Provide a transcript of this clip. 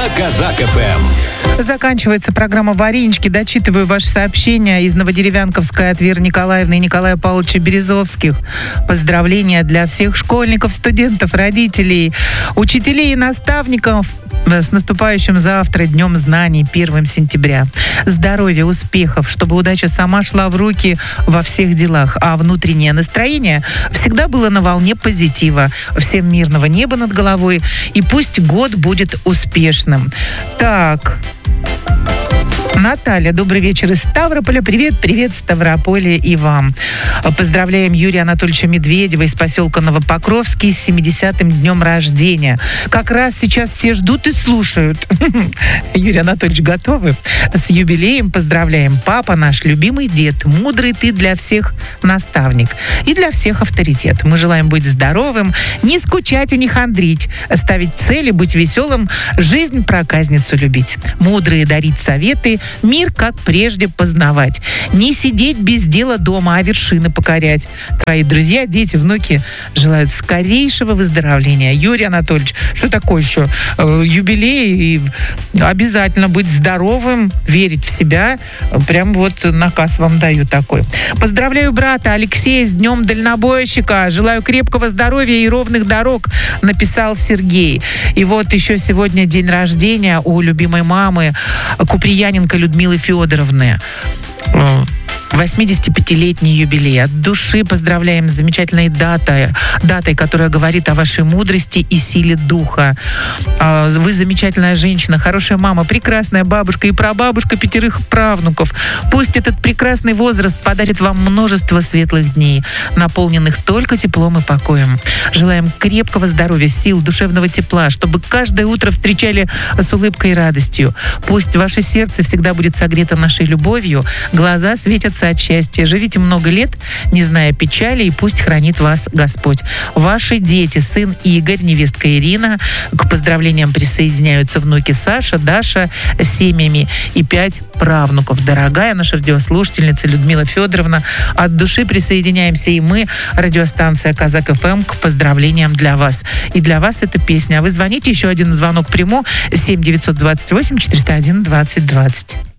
на Казак ФМ. Заканчивается программа «Варенички». Дочитываю ваши сообщения из Новодеревянковской от Веры Николаевны и Николая Павловича Березовских. Поздравления для всех школьников, студентов, родителей, учителей и наставников с наступающим завтра Днем знаний, 1 сентября. Здоровья, успехов, чтобы удача сама шла в руки во всех делах, а внутреннее настроение всегда было на волне позитива. Всем мирного неба над головой, и пусть год будет успешным. Так... Наталья, добрый вечер из Ставрополя. Привет, Ставрополе и вам. Поздравляем Юрия Анатольевича Медведева из поселка Новопокровский с 70-м днем рождения. Как раз сейчас все ждут и слушают. Юрий Анатольевич, готовы? С юбилеем поздравляем. Папа наш, любимый дед, мудрый ты для всех наставник и для всех авторитет. Мы желаем быть здоровым, не скучать и не хандрить, ставить цели, быть веселым, жизнь проказницу любить. Мудрые дарить советы, мир, как прежде, познавать. Не сидеть без дела дома, а вершины покорять. Твои друзья, дети, внуки желают скорейшего выздоровления. Юрий Анатольевич, что такое еще? Юбилей, и обязательно быть здоровым, верить в себя. Прям вот наказ вам даю такой. Поздравляю брата Алексея с Днем дальнобойщика. Желаю крепкого здоровья и ровных дорог, написал Сергей. И вот еще сегодня день рождения у любимой мамы Куприяненко Людмилы Федоровны. 85-летний юбилей. От души поздравляем с замечательной датой, которая говорит о вашей мудрости и силе духа. Вы замечательная женщина, хорошая мама, прекрасная бабушка и прабабушка 5 правнуков. Пусть этот прекрасный возраст подарит вам множество светлых дней, наполненных только теплом и покоем. Желаем крепкого здоровья, сил, душевного тепла, чтобы каждое утро встречали с улыбкой и радостью. Пусть ваше сердце всегда будет согрето нашей любовью, глаза светятся от счастья. Живите много лет, не зная печали, и пусть хранит вас Господь. Ваши дети, сын Игорь, невестка Ирина. К поздравлениям присоединяются внуки Саша, Даша с семьями и 5 правнуков. Дорогая наша радиослушательница Людмила Федоровна, от души присоединяемся и мы, радиостанция Казак ФМ, к поздравлениям для вас. И для вас эта песня. А вы звоните, еще один звонок приму, 7 928 401 20 20.